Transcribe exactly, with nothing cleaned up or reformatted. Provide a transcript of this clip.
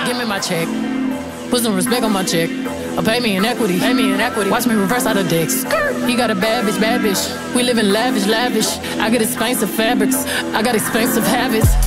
Give me my check. Put some respect on my check. Or pay me in equity. Pay me in equity. Watch me reverse out of dicks. He got a bad bitch, bad bitch. We live in lavish, lavish. I got expensive fabrics. I got expensive habits.